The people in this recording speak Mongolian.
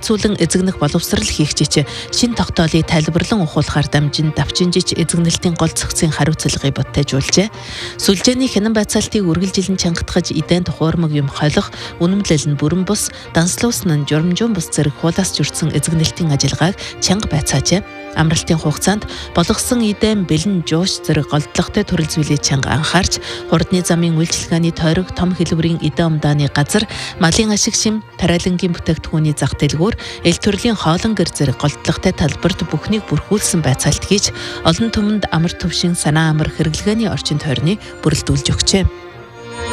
үргэлжлүүлэн эзэгнэх боловсрал хийх жиж шин тогтоолыг тайлбарлан ухуулахаар дамжин давчинжиж эзэгнэлтийн гол зохицын хариуцлагыг бодтойжуулжээ. Сүлжээний хянан байцаалтыг үргэлжилэн чангатгаж эдэн тухуурмаг юм холих, үнэмлэл нь бүрэн бус, данслуулсан нь журамжуун бус зэрэг хуулаас журдсан эзэгнэлтийн ажиллагааг чанга байцаажээ. Амралтын хугацаанд болгосон эдэн бэлэн жууш зэрэг голдлоготой төрөл зүйлийг чанга анхаарч, хурдны замын үйлчилгээний тойрог том хэлбэрийн эдэн умдааны газар, малын ашиг шим, тариалангийн бүтээгдэхүүний зах дэлгүүр, эл төрлийн хоолон гэр зэрэг голдлоготой талбарт бүхнийг бүрхүүлсэн байцаалт хийж, олон түмэнд амар төвшин санаа амар хэрэглгээний орчин тойрныг бүрэлдүүлж өгчээ.